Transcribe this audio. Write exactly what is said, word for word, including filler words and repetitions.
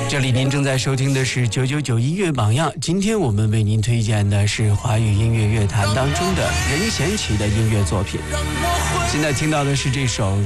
这里您正在收听的是九九九音乐榜样，今天我们为您推荐的是华语音乐乐坛当中的任贤齐的音乐作品。现在听到的是这首